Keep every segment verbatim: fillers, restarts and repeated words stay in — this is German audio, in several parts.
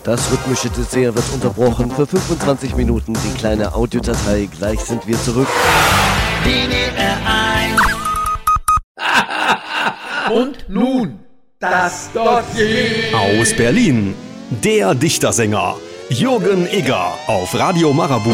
Das rhythmische Dessert wird unterbrochen für fünfundzwanzig Minuten. Die kleine Audiodatei. Gleich sind wir zurück. D D R eins. Und nun das Dossier. Aus Berlin, der Dichtersänger Jürgen Egger auf Radio Marabout.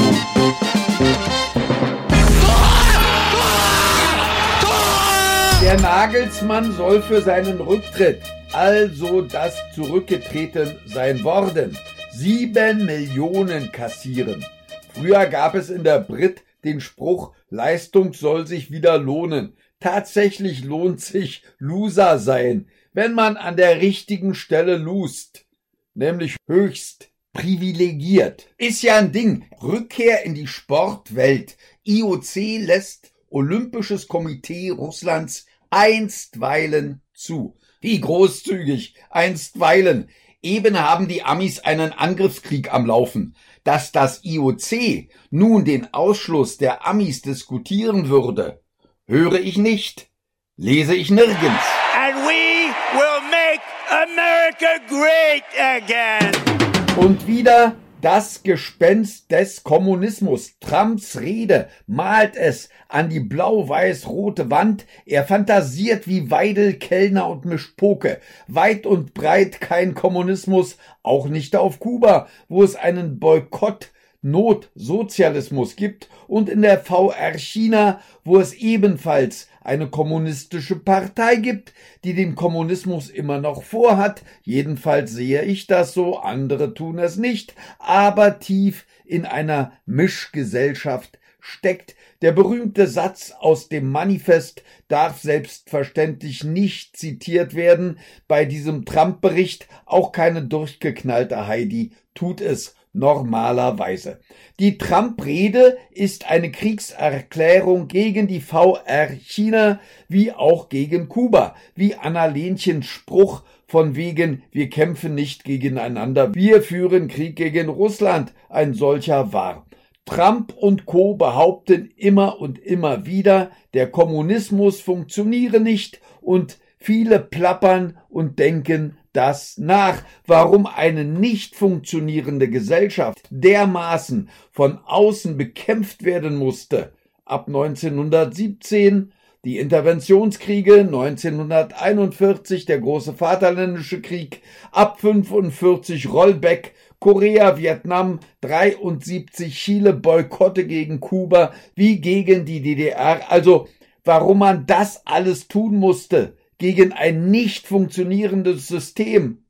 Der Nagelsmann soll für seinen Rücktritt, also das zurückgetreten sein worden, sieben Millionen kassieren. Früher gab es in der Brit den Spruch, Leistung soll sich wieder lohnen. Tatsächlich lohnt sich Loser sein, wenn man an der richtigen Stelle lust, nämlich höchst privilegiert. Ist ja ein Ding. Rückkehr in die Sportwelt. I O C lässt Olympisches Komitee Russlands einstweilen zu. Wie großzügig, einstweilen. Eben haben die Amis einen Angriffskrieg am Laufen. Dass das I O C nun den Ausschluss der Amis diskutieren würde, höre ich nicht, lese ich nirgends. And we will make America great again. Und wieder das Gespenst des Kommunismus. Trumps Rede malt es an die blau-weiß-rote Wand. Er fantasiert wie Weidel, Kellner und Mischpoke. Weit und breit kein Kommunismus, auch nicht auf Kuba, wo es einen Boykott Notsozialismus gibt, und in der V R China, wo es ebenfalls eine kommunistische Partei gibt, die den Kommunismus immer noch vorhat. Jedenfalls sehe ich das so, andere tun es nicht, aber tief in einer Mischgesellschaft steckt. Der berühmte Satz aus dem Manifest darf selbstverständlich nicht zitiert werden. Bei diesem Trump-Bericht auch keine durchgeknallte Heidi tut es normalerweise. Die Trump-Rede ist eine Kriegserklärung gegen die V R China wie auch gegen Kuba, wie Anna-Lenchens Spruch von wegen, wir kämpfen nicht gegeneinander, wir führen Krieg gegen Russland, ein solcher war. Trump und Co. behaupten immer und immer wieder, der Kommunismus funktioniere nicht, und viele plappern und denken das nach, warum eine nicht funktionierende Gesellschaft dermaßen von außen bekämpft werden musste. Ab neunzehnhundertsiebzehn die Interventionskriege, neunzehnhunderteinundvierzig der große Vaterländische Krieg, ab fünfundvierzig Rollback, Korea, Vietnam, dreiundsiebzig Chile, Boykotte gegen Kuba wie gegen die D D R. Also warum man das alles tun musste gegen ein nicht funktionierendes System,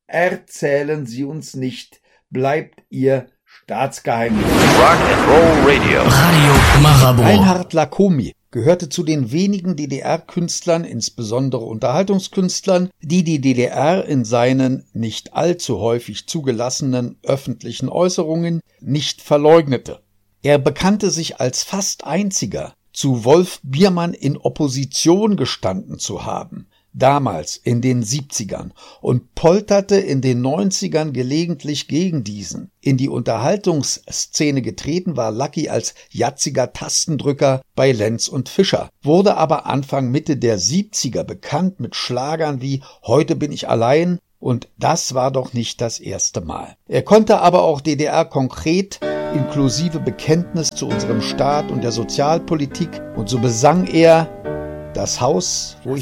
erzählen Sie uns nicht. Bleibt Ihr Staatsgeheimnis. Rock and Roll Radio. Radio Marabout. Reinhard Lacomi gehörte zu den wenigen D D R-Künstlern, insbesondere Unterhaltungskünstlern, die die D D R in seinen nicht allzu häufig zugelassenen öffentlichen Äußerungen nicht verleugnete. Er bekannte sich als fast einziger zu Wolf Biermann in Opposition gestanden zu haben, damals in den siebzigern, und polterte in den neunzigern gelegentlich gegen diesen. In die Unterhaltungsszene getreten war Lucky als jatziger Tastendrücker bei Lenz und Fischer, wurde aber Anfang Mitte der siebziger bekannt mit Schlagern wie »Heute bin ich allein«, und das war doch nicht das erste Mal. Er konnte aber auch D D R konkret, inklusive Bekenntnis zu unserem Staat und der Sozialpolitik, und so besang er: Das Haus, wo ich